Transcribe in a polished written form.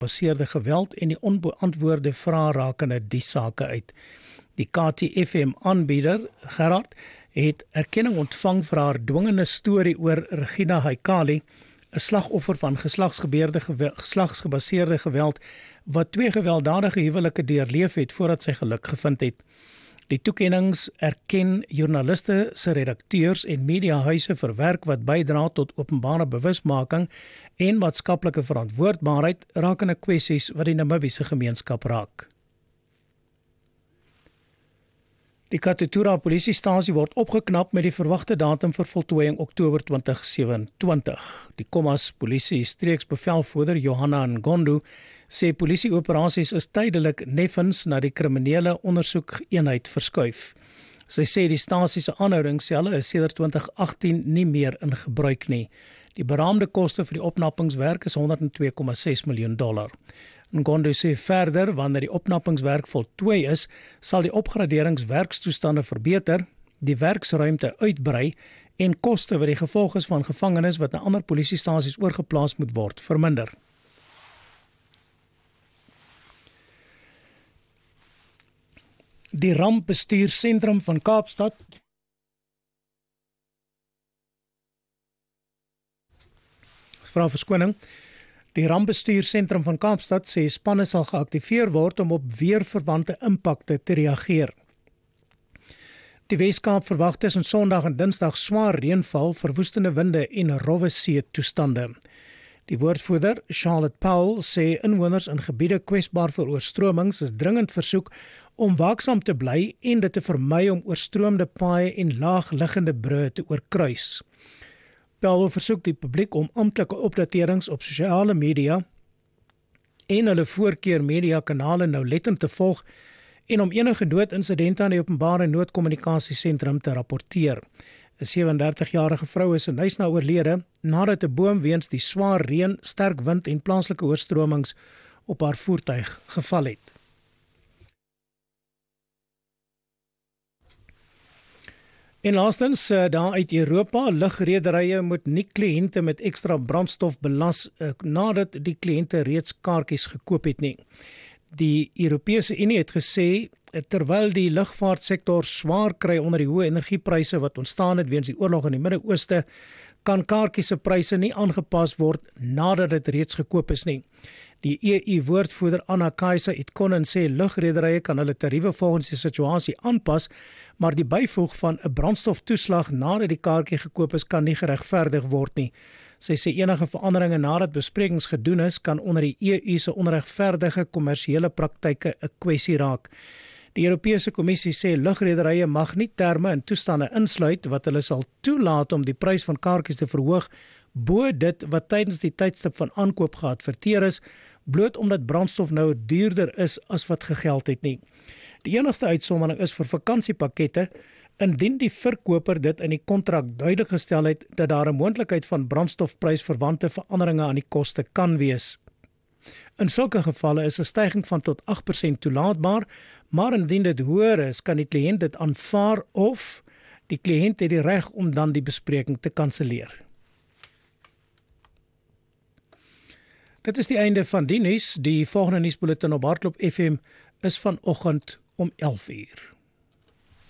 gebaseerde geweld en die onbeantwoorde vrae rakende die sake uit. Die KTFM-aanbieder, Gerard, het erkenning ontvang vir haar dwingende storie oor Regina Haikali, 'n slagoffer van geslagsgebaseerde geweld, wat 2 gewelddadige huwelike deurleef het voordat sy geluk gevind het. Die toekennings erken joernaliste se redakteurs en mediahuise vir werk wat bydra tot openbare bewusmaking en maatskaplike verantwoordbaarheid rakende kwessies wat die Namibiese gemeenskap raak. Die Katutura polisiestasie word opgeknap met die verwagte datum vir voltooiing Oktober 2027. Die Kommas polisie streeksbevelvoerder Johanna Ngondu sê polisieoperasies is tydelik neffens na die kriminele ondersoekeenheid verskuif. Sy sê die stasie se aanhoudingsselle is sedert 2018 nie meer in gebruik nie. Die beraamde koste vir die opnappingswerk is $102,6 miljoen. Ngondu sê verder, wanneer die opnappingswerk voltooi is, sal die opgraderingswerkstoestande verbeter, die werksruimte uitbrei en koste wat die gevolg is van gevangenes wat na ander polisiestasies oorgeplaas moet word, verminder. Die rampbestuursentrum van Kaapstad vra verskoning. Die rampbestuursentrum van Kaapstad sê spanne sal geaktiveer word om op weerverwante impakte te reageer. Die Weskaap verwag tussen Sondag en Dinsdag swaar reënval, verwoestende winde en rowwe see toestande. Die woordvoerder, Charlotte Powell, sê inwoners in gebiede kwesbaar vir oorstromings is dringend versoek om waaksaam te bly en dit te vermy om oorstroomde paaie en laagliggende brûe te oorkruis. Powell versoek die publiek om amptelike opdaterings op sosiale media en hulle voorkeur media kanale nauwlettend te volg en om enige doodinsidente aan die openbare noodkommunikasiesentrum te rapporteer. 'n 37-jarige vrou is in Nyasa oorlede nadat 'n boom weens die swaar reën, sterk wind en plaaslike oorstromings op haar voertuig geval het. En laastens, daar uit Europa, lugrederye moet nie kliënte met ekstra brandstof belas nadat die kliënte reeds kaartjies gekoop het nie. Die Europese Unie het gesê, terwyl die lugvaartsektor swaar kry onder die hoë energiepryse wat ontstaan het weens die oorlog in die Midde-Ooste, kan kaartjies se pryse nie aangepas word nadat dit reeds gekoop is nie. Die EU-woordvoerder Anna Kajsa Itkonen sê lugrederye kan hulle tariewe volgens die situasie aanpas, maar die byvoeg van 'n brandstoftoeslag nadat die kaartjie gekoop is kan nie geregverdig word nie. Sy sê enige veranderinge nadat besprekings gedoen is, kan onder die EU se onregverdige kommersiële praktyke 'n kwessie raak. Die Europese Kommissie sê lugrederye mag nie terme en toestande insluit wat hulle sal toelaat om die prys van kaartjies te verhoog bo dit wat tydens die tydstip van aankoop geadverteer is, bloot omdat brandstof nou duurder is as wat gegeld het nie. Die enigste uitsondering is vir vakansiepakkette, indien die verkoper dit in die kontrak duidelik gestel het dat daar 'n moontlikheid van brandstofprysverwante veranderinge aan die koste kan wees. In sulke gevalle is 'n styging van tot 8% toelaatbaar, maar indien dit hoër is, kan die kliënt dit aanvaar of die kliënt het die reg om dan die bespreking te kanselleer. Dit is die einde van die nuus. Die volgende nuusbulletin op Hardloop FM is vanoggend om 11 uur.